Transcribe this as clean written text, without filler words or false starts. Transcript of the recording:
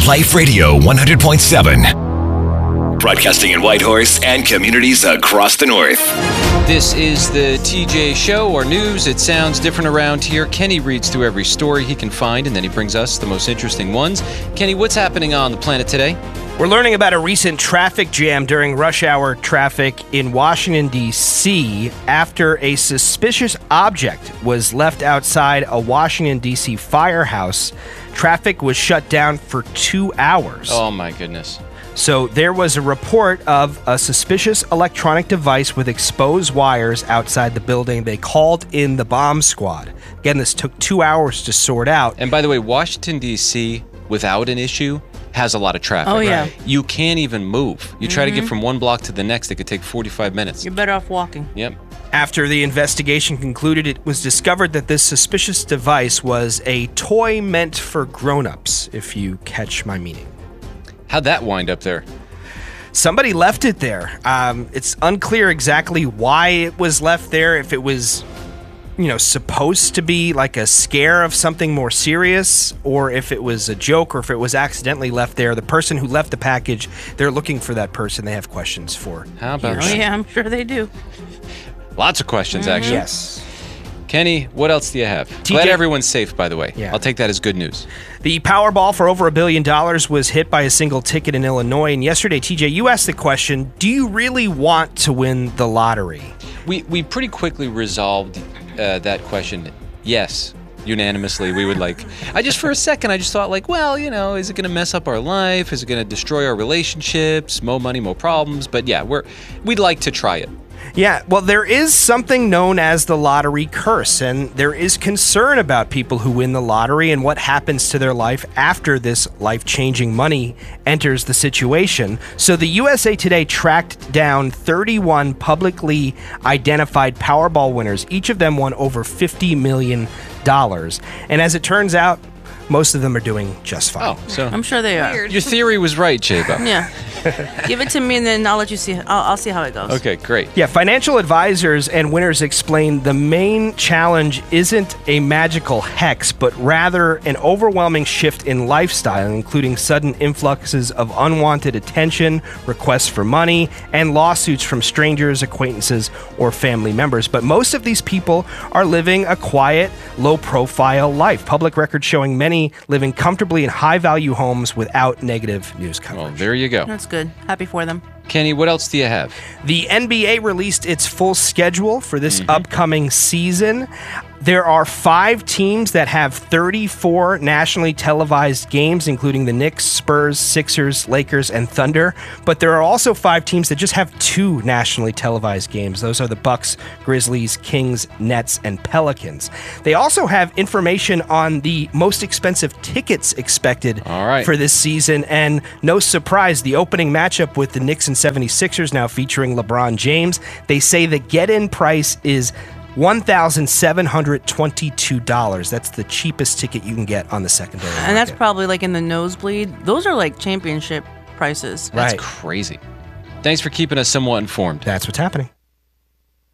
Life Radio 100.7. Broadcasting in Whitehorse and communities across the north. This is the TJ Show, or news. It sounds different around here. Kenny reads through every story he can find, and then he brings us the most interesting ones. Kenny, what's happening on the planet today? We're learning about a recent traffic jam during rush hour traffic in Washington, D.C. after a suspicious object was left outside a Washington, D.C. firehouse. Traffic was shut down for 2 hours. Oh, my goodness. So there was a report of a suspicious electronic device with exposed wires outside the building. They called in the bomb squad. Again, this took 2 hours to sort out. And by the way, Washington, D.C., without an issue, has a lot of traffic. Oh, yeah. Right? You can't even move. You try to get from one block to the next, it could take 45 minutes. You're better off walking. Yep. After the investigation concluded, it was discovered that this suspicious device was a toy meant for grown-ups, if you catch my meaning. How'd that wind up there? Somebody left it there. It's unclear exactly why it was left there, if it was, supposed to be like a scare of something more serious, or if it was a joke, or if it was accidentally left there. The person who left the package, they're looking for that person. They have questions for. How about Oh, yeah, I'm sure they do. Lots of questions, actually. Yes. Kenny, what else do you have? Glad everyone's safe, by the way. Yeah. I'll take that as good news. The Powerball for over $1 billion was hit by a single ticket in Illinois. And yesterday, TJ, you asked the question, do you really want to win the lottery? We pretty quickly resolved that question. Yes, unanimously. We would for a second, I just thought is it going to mess up our life? Is it going to destroy our relationships? More money, more problems. But yeah, we'd like to try it. Yeah, well, there is something known as the lottery curse, and there is concern about people who win the lottery and what happens to their life after this life-changing money enters the situation. So the USA Today tracked down 31 publicly identified Powerball winners. Each of them won over $50 million. And as it turns out, most of them are doing just fine. Oh, so I'm sure they are. your theory was right, Shaba. Yeah. Give it to me, and then I'll let you see. I'll see how it goes. Okay, great. Yeah, financial advisors and winners explain the main challenge isn't a magical hex, but rather an overwhelming shift in lifestyle, including sudden influxes of unwanted attention, requests for money, and lawsuits from strangers, acquaintances, or family members. But most of these people are living a quiet, low-profile life. Public records showing many living comfortably in high-value homes without negative news coverage. Well, there you go. That's good. Happy for them. Kenny, what else do you have? The NBA released its full schedule for this upcoming season. There are 5 teams that have 34 nationally televised games, including the Knicks, Spurs, Sixers, Lakers, and Thunder. But there are also 5 teams that just have 2 nationally televised games. Those are the Bucks, Grizzlies, Kings, Nets, and Pelicans. They also have information on the most expensive tickets expected for this season. And no surprise, the opening matchup with the Knicks and 76ers now featuring LeBron James. They say the get-in price is $1,722. That's the cheapest ticket you can get on the secondary market. And that's probably like in the nosebleed. Those are like championship prices. That's crazy. Thanks for keeping us somewhat informed. That's what's happening.